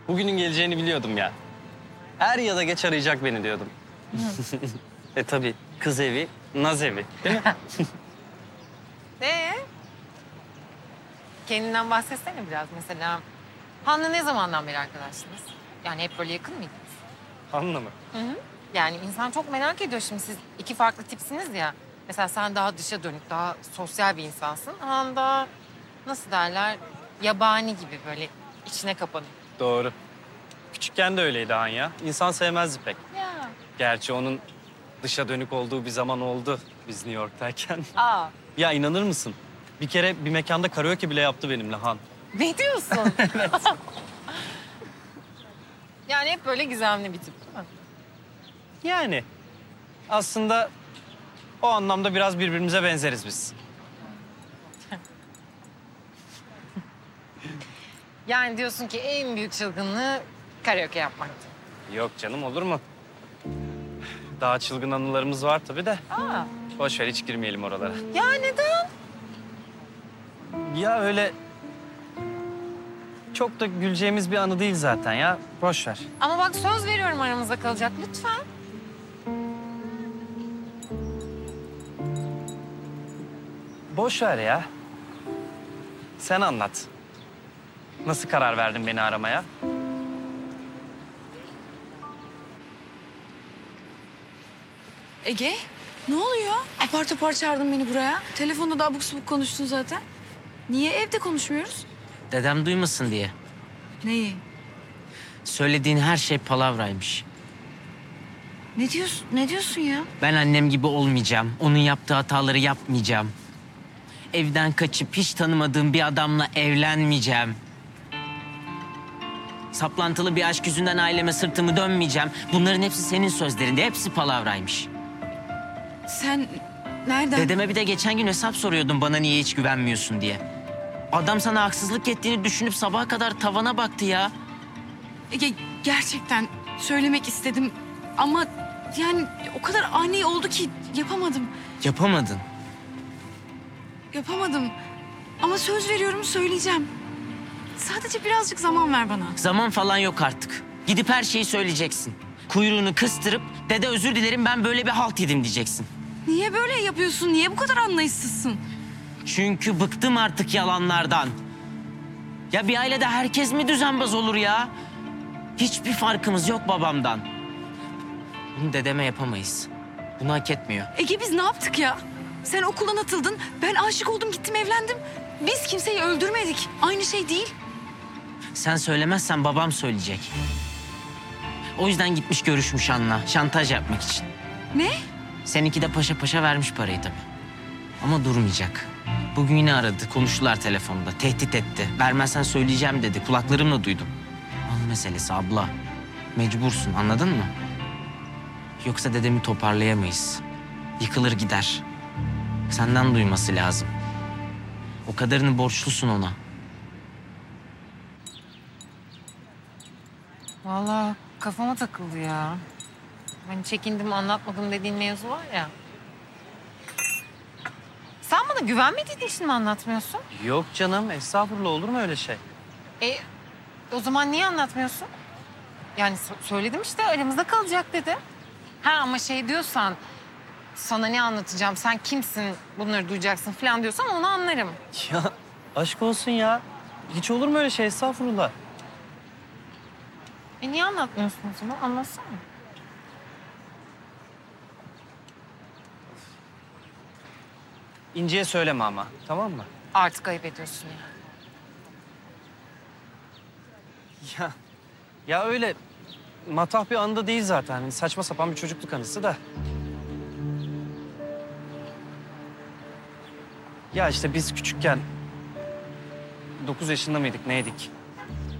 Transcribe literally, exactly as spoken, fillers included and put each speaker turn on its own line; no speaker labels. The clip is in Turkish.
Bugünün geleceğini biliyordum ya. Er ya da geç arayacak beni diyordum. e tabii kız evi, naz evi değil mi?
Ee? Kendinden bahsetsene biraz mesela. Han'la ne zamandan beri arkadaşsınız? Yani hep böyle yakın mıydınız?
Anla mı?
Hı hı. Yani insan çok merak ediyor şimdi, siz iki farklı tipsiniz ya. Mesela sen daha dışa dönük, daha sosyal bir insansın. Han da nasıl derler, yabani gibi böyle içine kapanık.
Doğru. Küçükken de öyleydi Han ya. İnsan sevmezdi pek.
Ya.
Gerçi onun dışa dönük olduğu bir zaman oldu biz New York'tayken.
Aa,
Ya inanır mısın? Bir kere bir mekanda karaoke bile yaptı benimle Han.
ne diyorsun? Evet. Yani hep böyle gizemli bir tip değil mi?
Yani aslında o anlamda biraz birbirimize benzeriz biz.
Yani diyorsun ki en büyük çılgınlığı karaoke yapmaktı.
Yok canım, olur mu? Daha çılgın anılarımız var tabii de.
Aa.
Boş ver, hiç girmeyelim oralara.
Ya neden?
Ya öyle çok da güleceğimiz bir anı değil zaten ya. Boş ver.
Ama bak söz veriyorum aramızda kalacak lütfen.
Boş ver ya. Sen anlat. Nasıl karar verdin beni aramaya?
Ege, ne oluyor? Apar topar çağırdın beni buraya. Telefonda da abuk subuk konuştun zaten. Niye evde konuşmuyoruz?
Dedem duymasın diye.
Neyi?
Söylediğin her şey palavraymış.
Ne diyorsun? Ne diyorsun ya?
Ben annem gibi olmayacağım. Onun yaptığı hataları yapmayacağım. Evden kaçıp hiç tanımadığım bir adamla evlenmeyeceğim. Saplantılı bir aşk yüzünden aileme sırtımı dönmeyeceğim. Bunların hepsi senin sözlerinde. Hepsi palavraymış.
Sen nereden?
Dedeme bir de geçen gün hesap soruyordum bana niye hiç güvenmiyorsun diye. Adam sana haksızlık ettiğini düşünüp sabaha kadar tavana baktı ya.
Ege, gerçekten söylemek istedim ama yani o kadar ani oldu ki yapamadım.
Yapamadın.
Yapamadım. Ama söz veriyorum söyleyeceğim. Sadece birazcık zaman ver bana.
Zaman falan yok artık. Gidip her şeyi söyleyeceksin. Kuyruğunu kıstırıp dede özür dilerim ben böyle bir halt yedim diyeceksin.
Niye böyle yapıyorsun? Niye bu kadar anlayışsızsın?
Çünkü bıktım artık yalanlardan. Ya bir ailede herkes mi düzenbaz olur ya? Hiçbir farkımız yok babamdan. Bunu dedeme yapamayız. Bunu hak etmiyor.
Ege, biz ne yaptık ya? Sen okuldan atıldın, ben aşık oldum, gittim evlendim. Biz kimseyi öldürmedik. Aynı şey değil.
Sen söylemezsen babam söyleyecek. O yüzden gitmiş görüşmüş Anla, şantaj yapmak için.
Ne?
Seninki de paşa paşa vermiş parayı tabii. Ama durmayacak. Bugün yine aradı, konuştular telefonda. Tehdit etti. Vermezsen söyleyeceğim dedi. Kulaklarımla duydum. An meselesi abla. Mecbursun, anladın mı? Yoksa dedemi toparlayamayız. Yıkılır gider. Senden duyması lazım. O kadarını borçlusun ona.
Vallahi kafama takıldı ya. Hani çekindim anlatmadım dediğin mevzu var ya. Sen bana güvenmediğin için mi anlatmıyorsun?
Yok canım, estağfurullah, olur mu öyle şey?
E o zaman niye anlatmıyorsun? Yani so- söyledim işte aramızda kalacak dedi. Ha ama şey diyorsan sana ne anlatacağım, sen kimsin bunları duyacaksın falan diyorsan onu anlarım.
Ya aşk olsun ya. Hiç olur mu öyle şey, estağfurullah.
E niye anlatmıyorsun o zaman? Anlatsana.
İnci'ye söyleme ama, tamam mı?
Artık ayıp ediyorsun ya.
Ya, ya öyle matah bir anı değil zaten. Hani saçma sapan bir çocukluk anısı da. Ya işte biz küçükken dokuz yaşında mıydık, neydik?